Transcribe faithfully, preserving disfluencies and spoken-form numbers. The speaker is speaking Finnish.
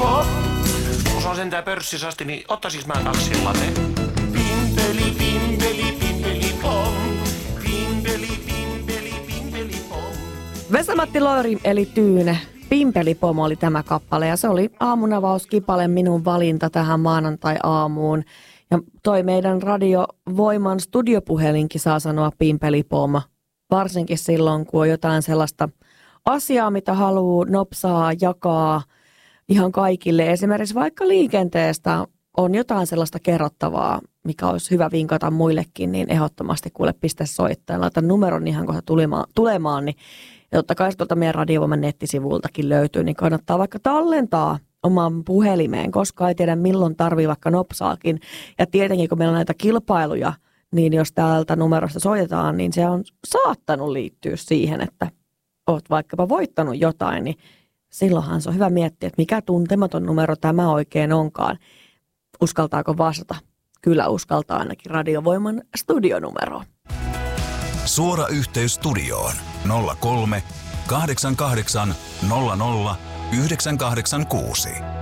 pop. Kun se on sentään pörssissä asti, niin ottaisinko mä kaksin late? Pimpeli, pimpeli, pimpeli, pom. Pimpeli, pimpeli, pimpeli, pom. Vesa-Matti Loiri eli Tyyne. Pimpelipom oli tämä kappale ja se oli aamunavauskipale minun valinta tähän maanantai-aamuun. Ja toi meidän Radio Voiman studiopuhelinkin saa sanoa pimpelipom. Varsinkin silloin, kun on jotain sellaista asiaa, mitä haluaa nopsaa jakaa ihan kaikille. Esimerkiksi vaikka liikenteestä on jotain sellaista kerrottavaa, mikä olisi hyvä vinkata muillekin, niin ehdottomasti kuule piste soittaa. Laita numeron ihan kohta tulemaan, tulemaan, niin totta kai se tuolta meidän Radio Voiman nettisivultakin löytyy, niin kannattaa vaikka tallentaa omaan puhelimeen, koska ei tiedä milloin tarvii vaikka nopsaakin. Ja tietenkin, kun meillä on näitä kilpailuja, niin jos täältä numerosta soitetaan, niin se on saattanut liittyä siihen, että oot vaikkapa voittanut jotain, niin silloinhan se on hyvä miettiä, että mikä tuntematon numero tämä oikein onkaan. Uskaltaako vastata? Kyllä uskaltaa ainakin Radio Voiman studionumero. Suora yhteys studioon nolla kolme kahdeksan kahdeksan nolla nolla yhdeksän kahdeksan kuusi.